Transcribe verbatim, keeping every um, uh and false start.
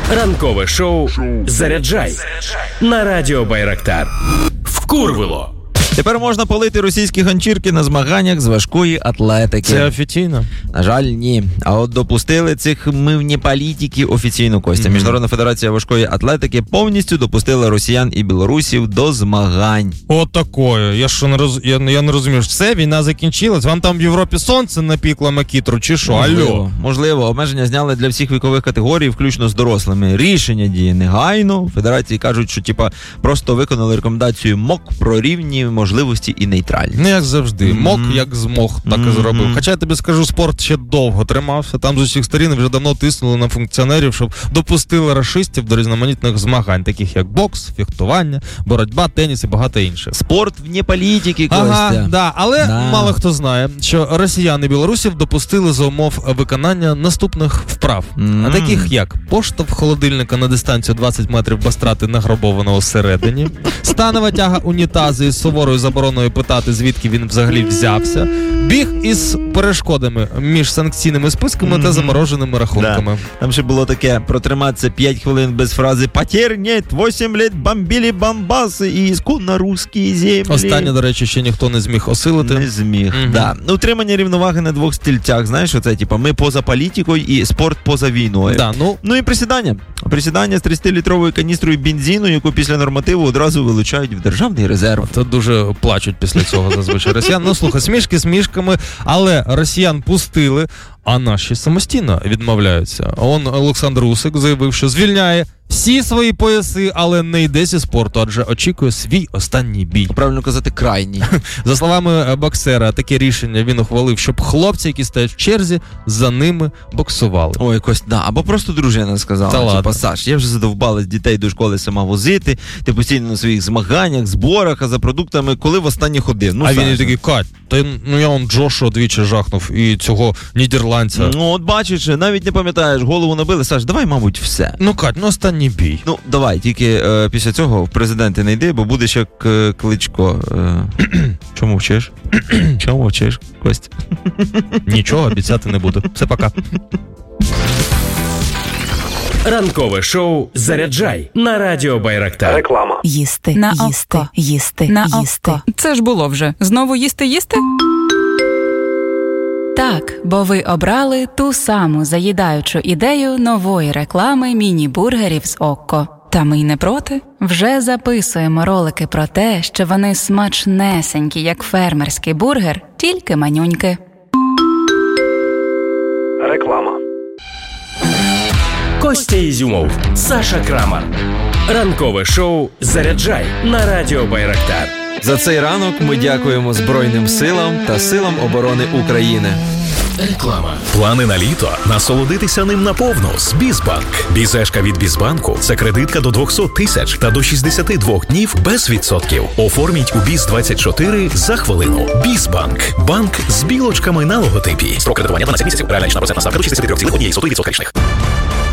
Ранкове шоу «Заряджай» на радіо Байрактар. Вкурвило. Тепер можна палити російські ганчірки на змаганнях з важкої атлетики. Це офіційно? На жаль, ні. А от допустили цих мивні політики офіційно, Костя. Mm-hmm. Міжнародна федерація важкої атлетики повністю допустила росіян і білорусів до змагань. От такое. Я що не роз... я, я не розумію, все, війна закінчилась. Вам там в Європі сонце напікло макітру, чи що? Алло. Можливо. Обмеження зняли для всіх вікових категорій, включно з дорослими. Рішення діє негайно. В федерації кажуть, що типа просто виконали рекомендацію МОК про рівні можливості і нейтральність. Не як завжди. Mm-hmm. МОК як змог, так mm-hmm. і зробив. Хоча я тобі скажу, спорт ще довго тримався. Там з усіх сторін вже давно тиснули на функціонерів, щоб допустили рашистів до різноманітних змагань, таких як бокс, фехтування, боротьба, теніс і багато інших. Спорт вне політики, Костя. Ага, да. Але да. мало хто знає, що росіян і білорусів допустили за умов виконання наступних вправ. Mm-hmm. А таких як поштовх холодильника на дистанцію двадцять метрів без страти награбованого всередині, станова тяга унітазу із суворою забороною питати, звідки він взагалі взявся, біг із перешкодами між санкційними списками mm-hmm. та замороженими рахунками. Да. Там ще було таке, протриматися п'ять хвилин без фрази «Потерь нет, вісім лет бомбили бомбаси і ісконно русські землі». Останнє, до речі, ще ніхто не зміг осилити. Не зміг, mm-hmm. да. Утримання рівноваги на двох стільцях, знаєш, оце, типа, ми поза політикою і спорт поза війною. Да, ну... ну і присідання. Присідання з тридцятилітровою каністрою бензину, яку після нормативу одразу вилучають в державний резерв. Це дуже плачуть після цього зазвичай росіян. Ну, слухай, смішки смішками, але росіян пустили, а наші самостійно відмовляються. Он Олександр Усик заявив, що звільняє всі свої пояси, але не йде зі спорту, адже очікує свій останній бій. Правильно казати, крайній. За словами боксера, таке рішення він ухвалив, щоб хлопці, які стоять в черзі, за ними боксували. Ой, Кость, да, або просто дружина сказала. Та ладно. Саш, я вже задовбалась дітей до школи сама возити, ти постійно на своїх змаганнях, зборах, а за продуктами, коли востаннє ходив. Ну, а Саш, він і такий, Кать, та ну я он Джошуа двічі жахнув і цього нідерландця. Ну, от бачиш, навіть не пам'ятаєш, голову набили. Саш, давай, мабуть, все. Ну, Кать, ну останній бій. Ну, давай, тільки е, після цього в президенти не йди, бо будеш як е, Кличко. Е, чому вчиш? Чому вчиш, Кость? Нічого обіцяти не буду. Все, пока. Ранкове шоу «Заряджай» на радіо Байрактар. Реклама. Їсти, на їсти, око. їсти, на їсти. Око. Це ж було вже. Знову їсти-їсти? Так, бо ви обрали ту саму заїдаючу ідею нової реклами міні-бургерів з Окко. Та ми й не проти. Вже записуємо ролики про те, що вони смачнесенькі, як фермерський бургер, тільки манюньки. Реклама. Костя Ізюмов, Саша Крамар. Ранкове шоу «Заряджай» на радіо Байрактар. За цей ранок ми дякуємо Збройним силам та силам оборони України. Реклама. Плани на літо? Насолодитися ним наповну з Бізбанк. Бізешка від Бізбанку – це кредитка до двісті тисяч та до шістдесят два днів без відсотків. Оформіть у Біз двадцять чотири за хвилину. Бізбанк. Банк з білочками на логотипі. Строк кредитування дванадцять місяців. Реальна річна процентна ставка до шістдесят три цілих одна сотих відсотка річних.